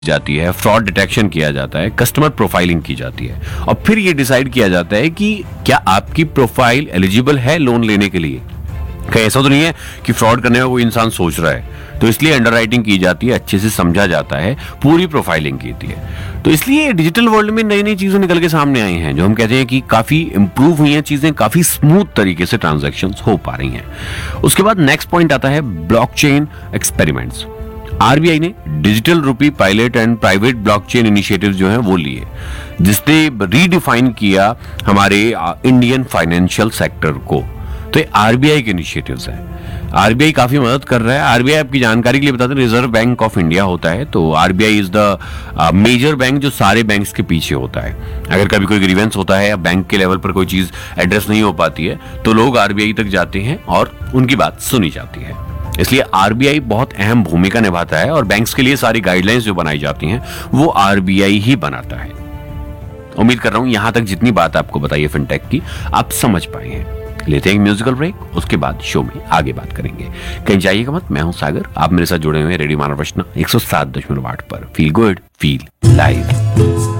जाती है, fraud detection किया जाता है, कस्टमर प्रोफाइलिंग की जाती है और फिर ये डिसाइड किया जाता है कि क्या आपकी प्रोफाइल एलिजिबल है लोन लेने के लिए। कहीं ऐसा तो नहीं है कि फ्रॉड करने का कोई इंसान सोच रहा है, तो इसलिए अंडरराइटिंग की जाती है, अच्छे से समझा जाता है, पूरी प्रोफाइलिंग की जाती है। तो इसलिए डिजिटल वर्ल्ड में नई नई चीजें निकल के सामने आई हैं, जो हम कहते हैं कि काफी इंप्रूव हुई हैं चीजें, काफी स्मूथ तरीके से ट्रांजैक्शंस हो पा रही हैं। उसके बाद नेक्स्ट पॉइंट आता है ब्लॉकचेन एक्सपेरिमेंट्स। आरबीआई ने डिजिटल रूपी pilot and private blockchain initiatives जो हैं वो लिए, जिसने रीडिफाइन किया हमारे इंडियन फाइनेंशियल सेक्टर को। तो ये आरबीआई के इनिशिएटिव्स हैं। आरबीआई काफी मदद कर रहा है। आरबीआई आपकी जानकारी के लिए बताते हैं रिजर्व बैंक ऑफ इंडिया होता है, तो RBI is the major bank जो सारे बैंक्स के पीछे होता है। अगर कभी कोई ग्रीवेंस होता है या बैंक के लेवल पर कोई चीज एड्रेस नहीं हो पाती है तो लोग आरबीआई तक जाते हैं और उनकी बात सुनी जाती है। इसलिए आरबीआई बहुत अहम भूमिका निभाता है और बैंक्स के लिए सारी गाइडलाइंस जो बनाई जाती हैं वो आरबीआई ही बनाता है। उम्मीद कर रहा हूं यहां तक जितनी बात आपको बताई है फिनटेक की आप समझ पाए हैं। लेते हैं म्यूजिकल ब्रेक, उसके बाद शो में आगे बात करेंगे। कहीं जाइएगा मत, मैं हूं सागर, आप मेरे साथ जुड़े हुए हैं रेडियो मानव रचना 107.8 पर। Feel good, feel live.